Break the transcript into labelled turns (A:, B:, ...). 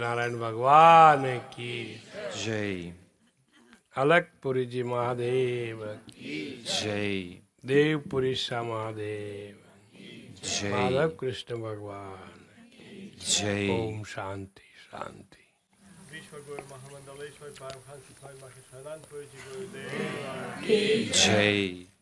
A: नारायण भगवान की
B: जय।
A: अलकपुरी जी महादेव की
B: जय।
A: देवपुरी सा महादेव
B: जय।
A: माधव कृष्ण भगवान
B: जय।
A: ओम शांति शांति।
B: जय।